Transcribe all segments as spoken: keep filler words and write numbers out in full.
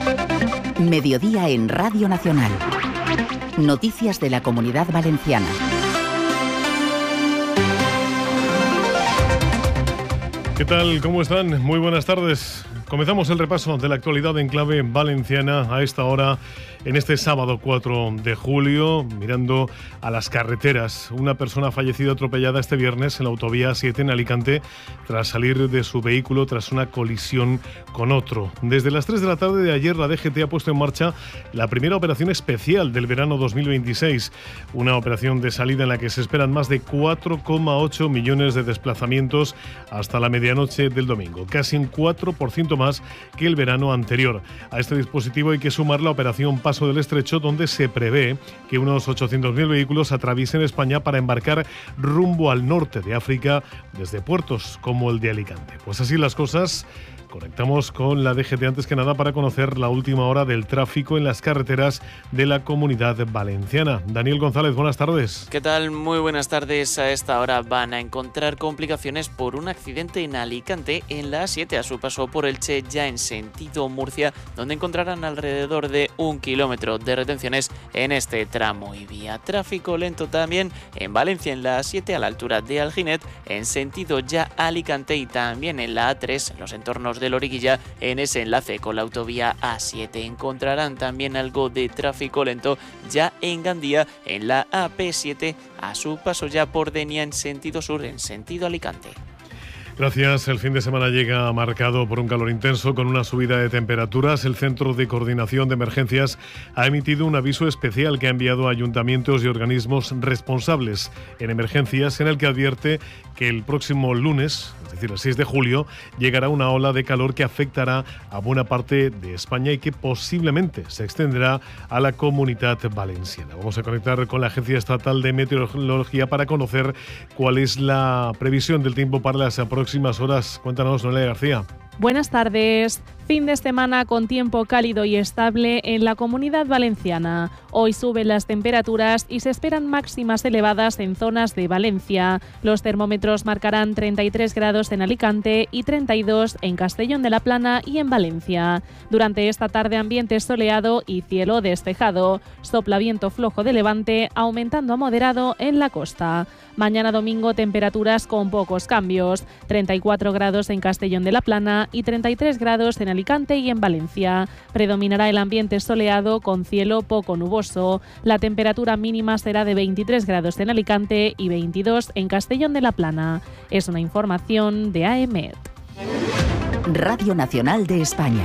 Mediodía en Radio Nacional. Noticias de la Comunidad Valenciana. ¿Qué tal? ¿Cómo están? Muy buenas tardes. Comenzamos el repaso de la actualidad en clave valenciana a esta hora, en este sábado cuatro de julio, mirando a las carreteras. Una persona ha fallecido atropellada este viernes en la autovía siete en Alicante tras salir de su vehículo tras una colisión con otro. Desde las tres de la tarde de ayer, la D G T ha puesto en marcha la primera operación especial del verano dos mil veintiséis. Una operación de salida en la que se esperan más de cuatro coma ocho millones de desplazamientos hasta la medianoche del domingo, casi un cuatro por ciento más que el verano anterior. A este dispositivo hay que sumar la operación Paso del Estrecho, donde se prevé que unos ochocientos mil vehículos atraviesen España para embarcar rumbo al norte de África desde puertos como el de Alicante. Pues así las cosas. Conectamos con la D G T antes que nada para conocer la última hora del tráfico en las carreteras de la Comunidad Valenciana. Daniel González, buenas tardes. ¿Qué tal? Muy buenas tardes. A esta hora van a encontrar complicaciones por un accidente en Alicante en la A siete a su paso por Elche, ya en sentido Murcia, donde encontrarán alrededor de un kilómetro de retenciones en este tramo y vía. Tráfico lento también en Valencia en la A siete a la altura de Alginet, en sentido ya Alicante, y también en la A tres en los entornos de Loriguilla, en ese enlace con la autovía A siete. Encontrarán también algo de tráfico lento ya en Gandía en la A P siete a su paso ya por Denia en sentido sur, en sentido Alicante. Gracias. El fin de semana llega marcado por un calor intenso con una subida de temperaturas. El Centro de Coordinación de Emergencias ha emitido un aviso especial que ha enviado a ayuntamientos y organismos responsables en emergencias, en el que advierte que el próximo lunes, es decir, el seis de julio, llegará una ola de calor que afectará a buena parte de España y que posiblemente se extenderá a la Comunidad Valenciana. Vamos a conectar con la Agencia Estatal de Meteorología para conocer cuál es la previsión del tiempo para las próximas horas. Cuéntanos, Noelia García. Buenas tardes. Fin de semana con tiempo cálido y estable en la Comunidad Valenciana. Hoy suben las temperaturas y se esperan máximas elevadas en zonas de Valencia. Los termómetros marcarán treinta y tres grados en Alicante y treinta y dos en Castellón de la Plana y en Valencia. Durante esta tarde, ambiente soleado y cielo despejado. Sopla viento flojo de levante, aumentando a moderado en la costa. Mañana domingo, temperaturas con pocos cambios. treinta y cuatro grados en Castellón de la Plana y treinta y tres grados en Alicante y en Valencia. Predominará el ambiente soleado con cielo poco nuboso. La temperatura mínima será de veintitrés grados en Alicante y veintidós en Castellón de la Plana. Es una información de A E M E T. Radio Nacional de España.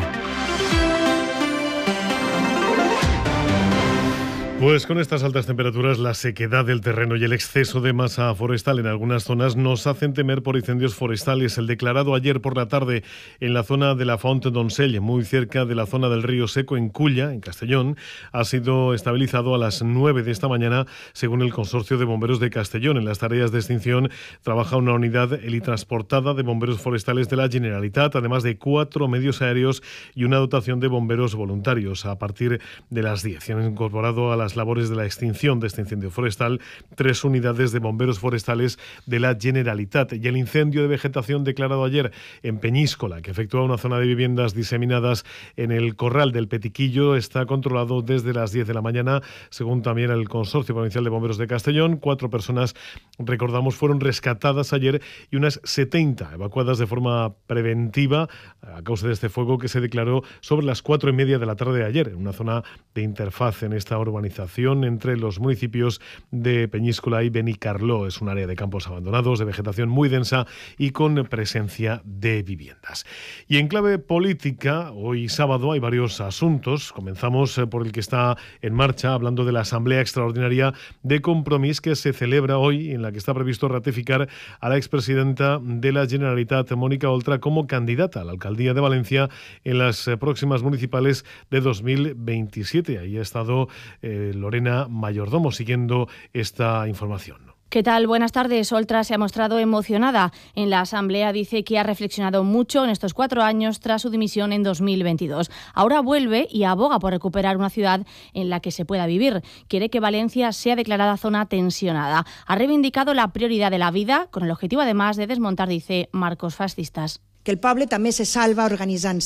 Pues con estas altas temperaturas, la sequedad del terreno y el exceso de masa forestal en algunas zonas nos hacen temer por incendios forestales. El declarado ayer por la tarde en la zona de la Font d'Onsell, muy cerca de la zona del Río Seco, en Culla, en Castellón, ha sido estabilizado a las nueve de esta mañana, según el Consorcio de Bomberos de Castellón. En las tareas de extinción trabaja una unidad helitransportada de bomberos forestales de la Generalitat, además de cuatro medios aéreos y una dotación de bomberos voluntarios. A partir de las diez se han incorporado a la las labores de la extinción de este incendio forestal tres unidades de bomberos forestales de la Generalitat. Y el incendio de vegetación declarado ayer en Peñíscola, que afectó a una zona de viviendas diseminadas en el Corral del Petiquillo, está controlado desde las diez de la mañana, según también el Consorcio Provincial de Bomberos de Castellón. Cuatro personas, recordamos, fueron rescatadas ayer y unas setenta evacuadas de forma preventiva a causa de este fuego que se declaró sobre las cuatro y media de la tarde de ayer, en una zona de interfaz en esta urbanización entre los municipios de Peñíscola y Benicarló. Es un área de campos abandonados, de vegetación muy densa y con presencia de viviendas. Y en clave política, hoy sábado hay varios asuntos. Comenzamos por el que está en marcha, hablando de la Asamblea Extraordinaria de Compromís que se celebra hoy, en la que está previsto ratificar a la expresidenta de la Generalitat, Mónica Oltra, como candidata a la alcaldía de Valencia en las próximas municipales de dos mil veintisiete. Ahí ha estado eh, Lorena Mayordomo siguiendo esta información. ¿Qué tal? Buenas tardes. Oltra se ha mostrado emocionada. En la Asamblea dice que ha reflexionado mucho en estos cuatro años tras su dimisión en dos mil veintidós. Ahora vuelve y aboga por recuperar una ciudad en la que se pueda vivir. Quiere que Valencia sea declarada zona tensionada. Ha reivindicado la prioridad de la vida, con el objetivo además de desmontar, dice, marcos fascistas. Que el poble també se salva organitzant-se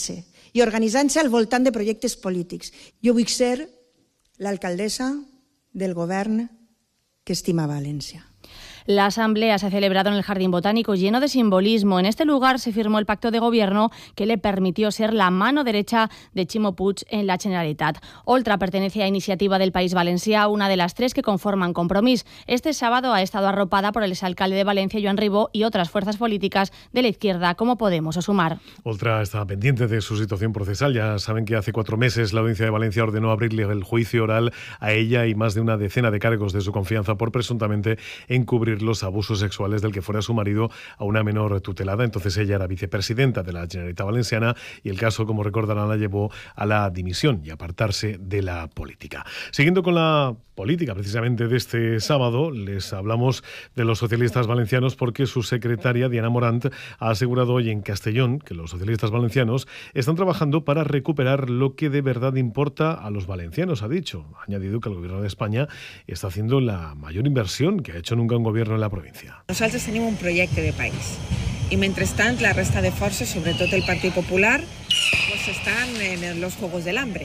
i organitzant-se al voltant de projectes polítics. Jo vull ser l'alcaldessa del govern que estima València. La asamblea se ha celebrado en el Jardín Botánico lleno de simbolismo. En este lugar se firmó el pacto de gobierno que le permitió ser la mano derecha de Ximo Puig en la Generalitat. Oltra pertenece a Iniciativa del País Valencià, una de las tres que conforman Compromís. Este sábado ha estado arropada por el exalcalde de Valencia, Joan Ribó, y otras fuerzas políticas de la izquierda como Podemos o Sumar. Oltra está pendiente de su situación procesal. Ya saben que hace cuatro meses la Audiencia de Valencia ordenó abrirle el juicio oral a ella y más de una decena de cargos de su confianza por presuntamente encubrir los abusos sexuales del que fuera su marido a una menor tutelada. Entonces ella era vicepresidenta de la Generalitat Valenciana y el caso, como recordarán, la llevó a la dimisión y apartarse de la política. Siguiendo con la política precisamente de este sábado, les hablamos de los socialistas valencianos porque su secretaria, Diana Morant, ha asegurado hoy en Castellón que los socialistas valencianos están trabajando para recuperar lo que de verdad importa a los valencianos, ha dicho. Ha añadido que el gobierno de España está haciendo la mayor inversión que ha hecho nunca un gobierno en la província. Nosaltres tenim un projecte de país i mentrestant la resta de forces, sobretot el Partit Popular, pues están en los Juegos del Hambre.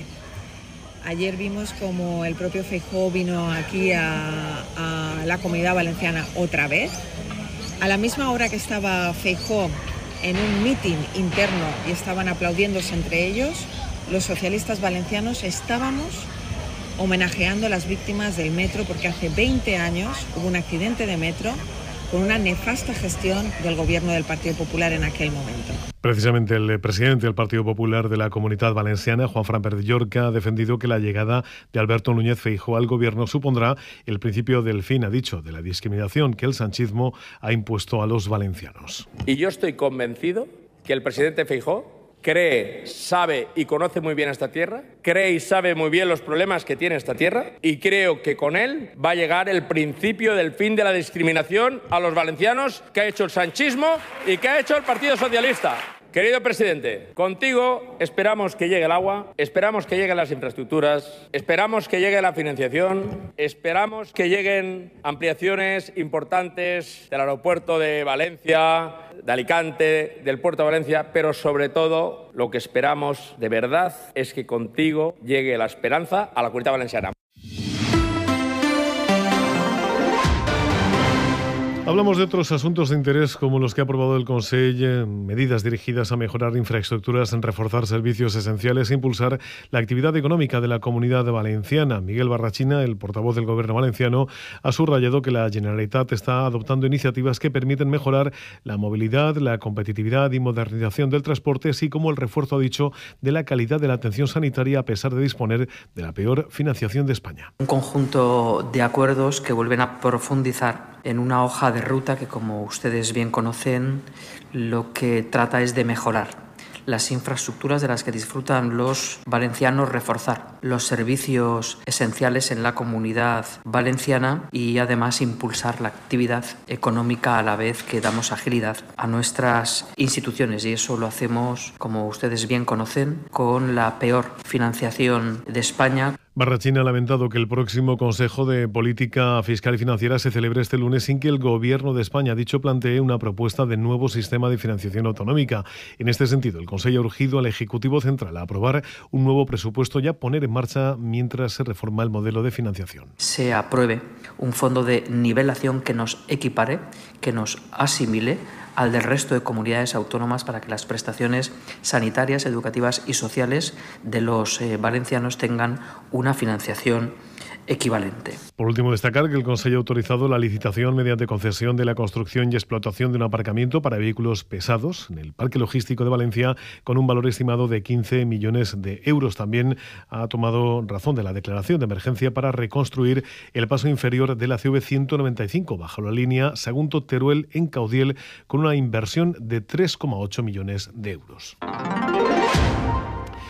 Ayer vimos como el propio Feijóo vino aquí a, a la Comunidad Valenciana otra vez. A la misma hora que estaba Feijóo en un mitin interno y estaban aplaudiéndose entre ellos, los socialistas valencianos estábamos homenajeando a las víctimas del metro porque hace veinte años hubo un accidente de metro con una nefasta gestión del gobierno del Partido Popular en aquel momento. Precisamente el presidente del Partido Popular de la Comunitat Valenciana, Juanfran Perdillorca, ha defendido que la llegada de Alberto Núñez Feijóo al gobierno supondrá el principio del fin, ha dicho, de la discriminación que el sanchismo ha impuesto a los valencianos. Y yo estoy convencido que el presidente Feijóo cree, sabe y conoce muy bien esta tierra, cree y sabe muy bien los problemas que tiene esta tierra y creo que con él va a llegar el principio del fin de la discriminación a los valencianos que ha hecho el sanchismo y que ha hecho el Partido Socialista. Querido presidente, contigo esperamos que llegue el agua, esperamos que lleguen las infraestructuras, esperamos que llegue la financiación, esperamos que lleguen ampliaciones importantes del aeropuerto de Valencia, de Alicante, del puerto de Valencia, pero sobre todo lo que esperamos de verdad es que contigo llegue la esperanza a la Comunidad Valenciana. Hablamos de otros asuntos de interés como los que ha aprobado el Consell, medidas dirigidas a mejorar infraestructuras, reforzar servicios esenciales e impulsar la actividad económica de la Comunidad Valenciana. Miguel Barrachina, el portavoz del Gobierno valenciano, ha subrayado que la Generalitat está adoptando iniciativas que permiten mejorar la movilidad, la competitividad y modernización del transporte, así como el refuerzo, ha dicho, de la calidad de la atención sanitaria a pesar de disponer de la peor financiación de España. Un conjunto de acuerdos que vuelven a profundizar en una hoja de ruta que, como ustedes bien conocen, lo que trata es de mejorar las infraestructuras de las que disfrutan los valencianos, reforzar los servicios esenciales en la Comunidad Valenciana y además impulsar la actividad económica a la vez que damos agilidad a nuestras instituciones, y eso lo hacemos, como ustedes bien conocen, con la peor financiación de España. Barrachina ha lamentado que el próximo Consejo de Política Fiscal y Financiera se celebre este lunes sin que el Gobierno de España, dicho, plantee una propuesta de nuevo sistema de financiación autonómica. En este sentido, el Consejo ha urgido al Ejecutivo Central a aprobar un nuevo presupuesto y a poner en marcha mientras se reforma el modelo de financiación. Se apruebe un fondo de nivelación que nos equipare, que nos asimile al del resto de comunidades autónomas para que las prestaciones sanitarias, educativas y sociales de los eh, valencianos tengan una financiación equivalente. Por último, destacar que el Consejo ha autorizado la licitación mediante concesión de la construcción y explotación de un aparcamiento para vehículos pesados en el Parque Logístico de Valencia con un valor estimado de quince millones de euros. También ha tomado razón de la declaración de emergencia para reconstruir el paso inferior de la C V ciento noventa y cinco bajo la línea Sagunto-Teruel en Caudiel con una inversión de tres coma ocho millones de euros.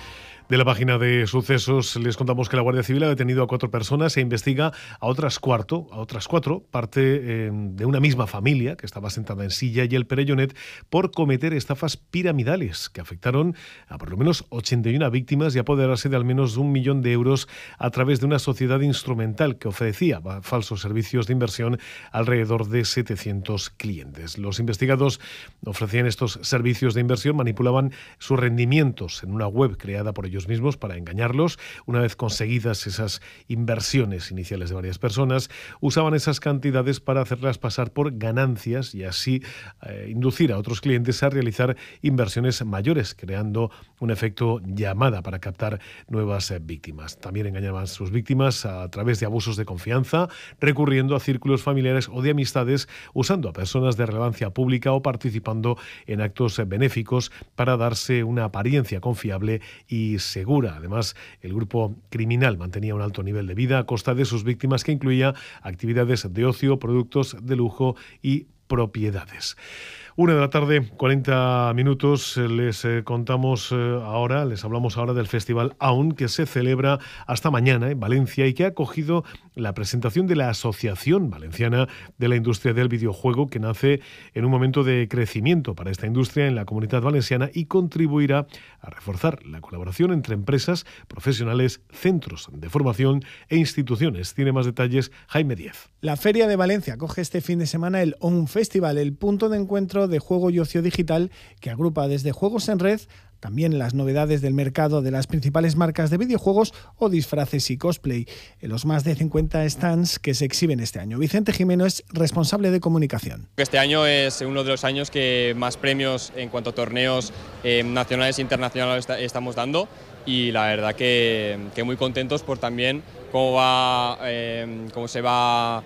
De la página de sucesos les contamos que la Guardia Civil ha detenido a cuatro personas e investiga a otras cuatro, a otras cuatro, parte eh, de una misma familia que estaba sentada en Silla y el Perellonet, por cometer estafas piramidales que afectaron a por lo menos ochenta y una víctimas y apoderarse de al menos un millón de euros a través de una sociedad instrumental que ofrecía falsos servicios de inversión a alrededor de setecientos clientes. Los investigados ofrecían estos servicios de inversión, manipulaban sus rendimientos en una web creada por ellos mismos para engañarlos. Una vez conseguidas esas inversiones iniciales de varias personas, usaban esas cantidades para hacerlas pasar por ganancias y así eh, inducir a otros clientes a realizar inversiones mayores, creando un efecto llamada para captar nuevas eh, víctimas. También engañaban a sus víctimas a través de abusos de confianza, recurriendo a círculos familiares o de amistades, usando a personas de relevancia pública o participando en actos eh, benéficos para darse una apariencia confiable y segura. Además, el grupo criminal mantenía un alto nivel de vida a costa de sus víctimas, que incluía actividades de ocio, productos de lujo y propiedades. Una de la tarde, cuarenta minutos, les eh, contamos eh, ahora, les hablamos ahora del Festival Aún, que se celebra hasta mañana en Valencia y que ha acogido la presentación de la Asociación Valenciana de la Industria del Videojuego, que nace en un momento de crecimiento para esta industria en la Comunidad Valenciana y contribuirá a reforzar la colaboración entre empresas, profesionales, centros de formación e instituciones. Tiene más detalles Jaime Díez. La Feria de Valencia acoge este fin de semana el Aún Festival, el punto de encuentro de juego y ocio digital que agrupa desde juegos en red, también las novedades del mercado de las principales marcas de videojuegos o disfraces y cosplay, en los más de cincuenta stands que se exhiben este año. Vicente Jimeno es responsable de comunicación. Este año es uno de los años que más premios en cuanto a torneos eh, nacionales e internacionales estamos dando, y la verdad que, que muy contentos por también cómo va, eh, cómo se va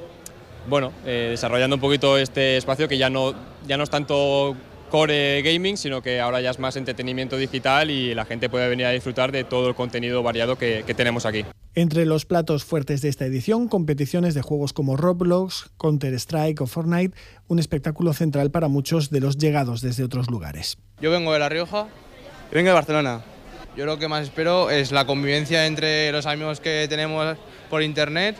bueno, eh, desarrollando un poquito este espacio, que ya no, ya no es tanto core gaming, sino que ahora ya es más entretenimiento digital y la gente puede venir a disfrutar de todo el contenido variado que, que tenemos aquí. Entre los platos fuertes de esta edición, competiciones de juegos como Roblox, Counter-Strike o Fortnite, un espectáculo central para muchos de los llegados desde otros lugares. Yo vengo de La Rioja. Yo vengo de Barcelona. Yo lo que más espero es la convivencia entre los amigos que tenemos por internet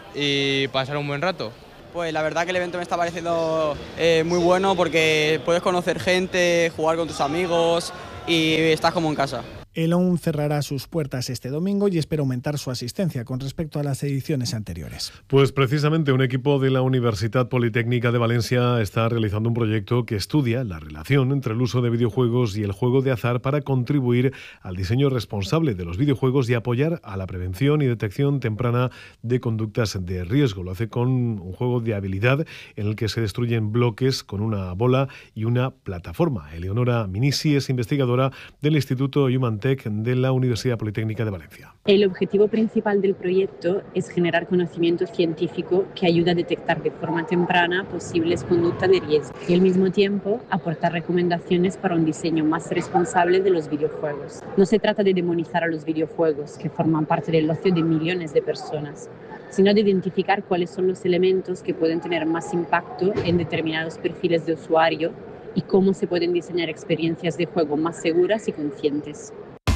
y pasar un buen rato. Pues la verdad que el evento me está pareciendo eh, muy bueno, porque puedes conocer gente, jugar con tus amigos y estás como en casa. El Aún cerrará sus puertas este domingo y espera aumentar su asistencia con respecto a las ediciones anteriores. Pues precisamente un equipo de la Universidad Politécnica de Valencia está realizando un proyecto que estudia la relación entre el uso de videojuegos y el juego de azar para contribuir al diseño responsable de los videojuegos y apoyar a la prevención y detección temprana de conductas de riesgo. Lo hace con un juego de habilidad en el que se destruyen bloques con una bola y una plataforma. Eleonora Minisi es investigadora del Instituto Human Tech de la Universidad Politécnica de Valencia. El objetivo principal del proyecto es generar conocimiento científico que ayuda a detectar de forma temprana posibles conductas de riesgo y al mismo tiempo aportar recomendaciones para un diseño más responsable de los videojuegos. No se trata de demonizar a los videojuegos, que forman parte del ocio de millones de personas, sino de identificar cuáles son los elementos que pueden tener más impacto en determinados perfiles de usuario y cómo se pueden diseñar experiencias de juego más seguras y conscientes.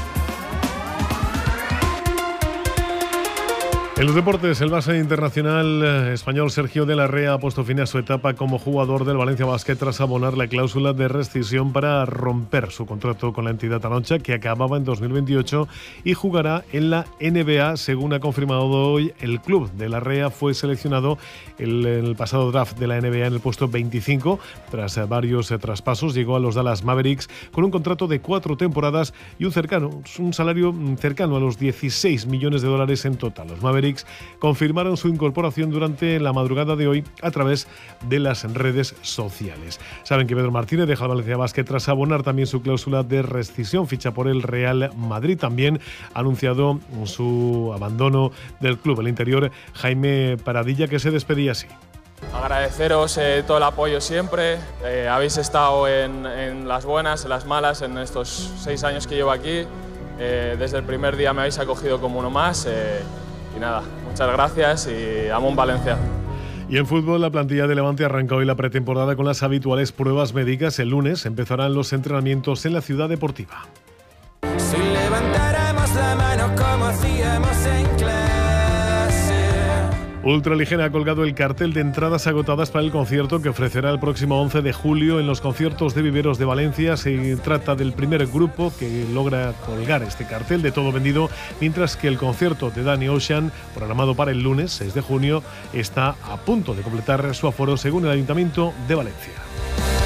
En los deportes, el base internacional español Sergio de la Rea ha puesto fin a su etapa como jugador del Valencia Basket tras abonar la cláusula de rescisión para romper su contrato con la entidad anocha, que acababa en dos mil veintiocho, y jugará en la N B A, según ha confirmado hoy el club. De la Rea fue seleccionado en el, el pasado draft de la N B A en el puesto veinticinco. Tras varios traspasos, llegó a los Dallas Mavericks con un contrato de cuatro temporadas y un cercano, un salario cercano a los dieciséis millones de dólares en total. Los Mavericks confirmaron su incorporación durante la madrugada de hoy a través de las redes sociales. Saben que Pedro Martínez deja el Valencia Basket tras abonar también su cláusula de rescisión, ficha por el Real Madrid. También ha anunciado su abandono del club. El interior, Jaime Paradilla, que se despedía así. Agradeceros eh, todo el apoyo siempre. Eh, habéis estado en, en las buenas, en las malas, en estos seis años que llevo aquí. Eh, desde el primer día me habéis acogido como uno más. Eh, Y nada, muchas gracias y Amón Valencia. Y en fútbol, la plantilla de Levante arranca hoy la pretemporada con las habituales pruebas médicas. El lunes empezarán los entrenamientos en la Ciudad Deportiva. Si levantáramos la mano como hacíamos en clase. Ultraligera ha colgado el cartel de entradas agotadas para el concierto que ofrecerá el próximo once de julio en los conciertos de Viveros de Valencia. Se trata del primer grupo que logra colgar este cartel de todo vendido, mientras que el concierto de Danny Ocean, programado para el lunes seis de junio, está a punto de completar su aforo según el Ayuntamiento de Valencia.